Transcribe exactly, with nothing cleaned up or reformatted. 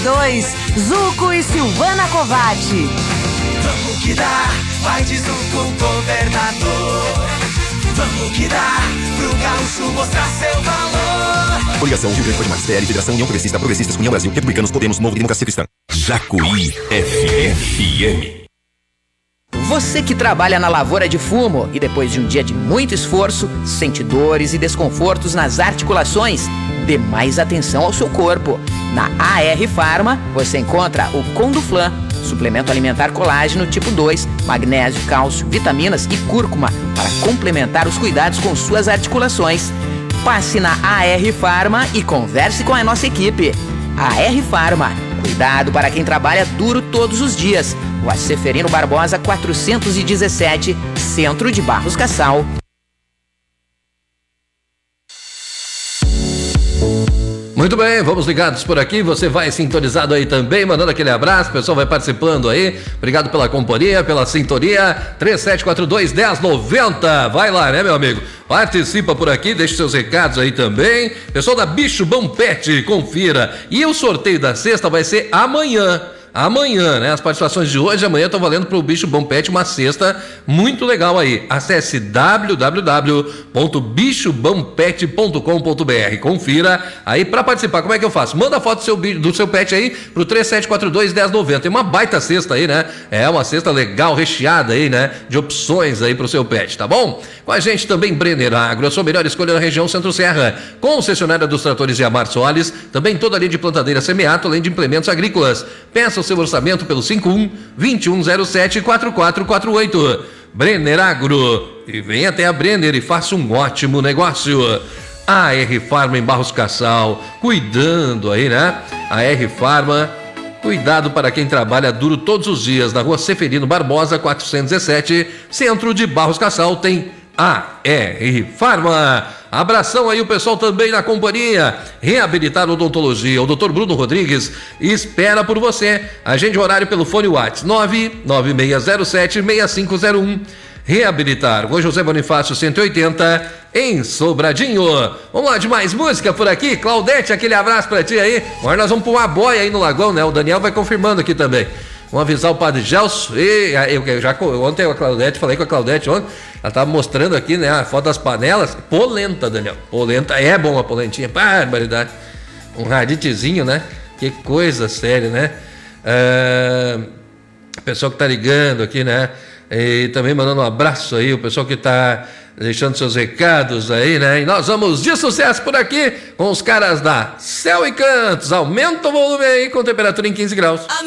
dois, Zuco e Silvana Covatti. Vamos que dá, vai de Zuco governador. Vamos que dá, pro gaúcho mostrar seu valor. Coligação Rio Grande do Norte, P L, Federação União Progressista, Progressistas, União Brasil, Republicanos, Podemos, Novo, Democracia Cristã. Jacuí F M. Você que trabalha na lavoura de fumo e depois de um dia de muito esforço, sente dores e desconfortos nas articulações, dê mais atenção ao seu corpo. Na A R Farma, você encontra o Conduflan, suplemento alimentar colágeno tipo dois, magnésio, cálcio, vitaminas e cúrcuma para complementar os cuidados com suas articulações. Passe na A R Farma e converse com a nossa equipe. A R Farma, cuidado para quem trabalha duro todos os dias. Rua Seferino Barbosa quatrocentos e dezessete, Centro de Barros Cassal. Muito bem, vamos ligados por aqui, você vai sintonizado aí também, mandando aquele abraço, o pessoal vai participando aí, obrigado pela companhia, pela sintonia, três sete quatro dois, um zero nove zero, vai lá, né, meu amigo? Participa por aqui, deixe seus recados aí também, pessoal da Bicho Bom Pet, confira, e o sorteio da sexta vai ser amanhã. Amanhã, né? As participações de hoje, amanhã estão valendo para o Bicho Bom Pet uma cesta muito legal aí. Acesse w w w ponto bicho bom pet ponto com ponto b r. Confira aí para participar. Como é que eu faço? Manda a foto do seu, do seu pet aí pro três sete quatro dois, um zero nove zero. Tem uma baita cesta aí, né? É uma cesta legal, recheada aí, né? De opções aí pro seu pet, tá bom? Com a gente também Brenner Agro, a sua melhor escolha na região Centro-Serra. Concessionária dos tratores Yamar Soares, também toda a linha de plantadeira Semeato, além de implementos agrícolas. Peça o seu orçamento pelo cinco um, dois um zero sete, quatro quatro quatro oito. Brenner Agro. E venha até a Brenner e faça um ótimo negócio. A R Farma em Barros Cassal, cuidando aí, né? A R Farma, cuidado para quem trabalha duro todos os dias. Na Rua Seferino Barbosa, quatrocentos e dezessete, Centro de Barros Cassal, tem A R Farma. Abração aí o pessoal também na companhia. Reabilitar Odontologia. O doutor Bruno Rodrigues espera por você. Agende horário pelo fone WhatsApp nove nove seis zero sete, seis cinco zero um. Reabilitar Rua José Bonifácio cento e oitenta, em Sobradinho. Vamos lá de mais música por aqui. Claudete, aquele abraço pra ti aí. Agora nós vamos pôr uma boia aí no Lagão, né? O Daniel vai confirmando aqui também. Vamos avisar o padre Gelson. E eu já ontem a Claudete, falei com a Claudete ontem, ela estava mostrando aqui, né, a foto das panelas. Polenta, Daniel. Polenta, é bom a polentinha. Barbaridade. Um raditezinho, né? Que coisa séria, né? É... O pessoal que tá ligando aqui, né? E também mandando um abraço aí, o pessoal que tá deixando seus recados aí, né? E nós vamos de sucesso por aqui com os caras da Céu e Cantos. Aumenta o volume aí com temperatura em quinze graus.